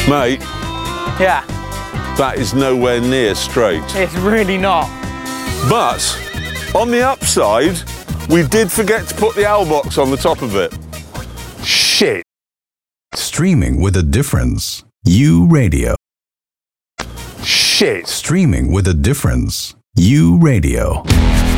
Mate, Yeah, that is nowhere near straight. it's really not. But on the upside, we did forget to put the owl box on the top of it. Shit. Streaming with a difference. U Radio. Shit. Streaming with a difference. U Radio.